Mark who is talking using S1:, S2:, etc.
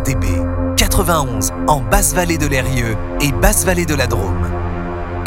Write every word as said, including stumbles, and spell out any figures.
S1: D B, quatre-vingt-onze en Basse-Vallée de l'Eyrieux et Basse-Vallée de la Drôme.